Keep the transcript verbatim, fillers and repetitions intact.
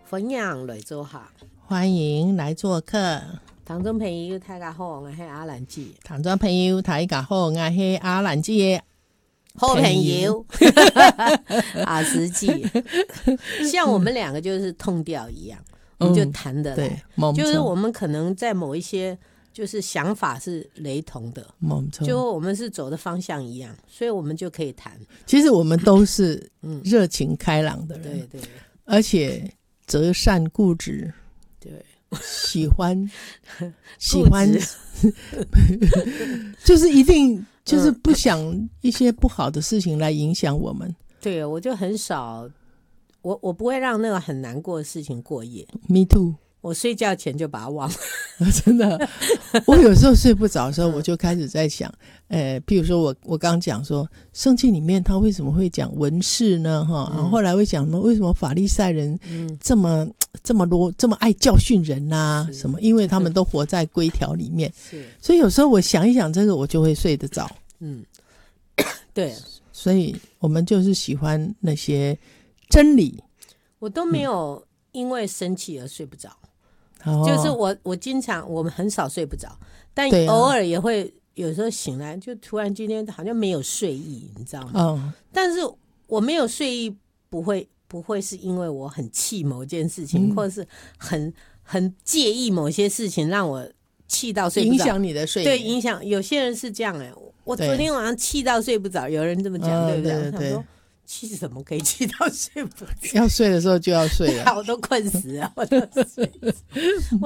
分享来做客， 欢迎来做客。 听众朋友大家好，我是阿兰姐。 听众朋友大家好，我是阿兰姐好朋友阿实际像我们两个就是痛调一样，我们就谈得来、嗯、就是我们可能在某一些就是想法是雷同的，就我们是走的方向一样，所以我们就可以谈。 其实我们都是热情开朗的人、 嗯、对对， 而且择善固执， 对， 喜欢喜欢就是一定就是不想一些不好的事情来影响我们、嗯、 对，我就很少我我不会让那个很难过的事情过夜。 Me too， 我睡觉前就把它忘了真的，我有时候睡不着的时候我就开始在想呃，譬如说我我刚讲说圣经里面他为什么会讲文士呢哈、嗯，然后后来会讲为什么法利赛人这么、嗯、这么多这么爱教训人啊什么，因为他们都活在规条里面，是，所以有时候我想一想这个我就会睡得着。嗯， 对， 所以我们就是喜欢那些真理。 我都没有因为生气而睡不着、嗯、就是我我经常我们很少睡不着，但偶尔也会有时候醒来就突然今天好像没有睡意，你知道吗、嗯、但是我没有睡意不会不会是因为我很气某件事情、嗯、或者是很很介意某些事情让我气到睡不着， 影响你的睡眠。 对，影响。有些人是这样哎、欸，我昨天晚上气到睡不着，有人这么讲、呃、对不对？对对对，我想说气什么可以气到睡不着？ 要睡的时候就要睡了， 我都困死了，我都睡死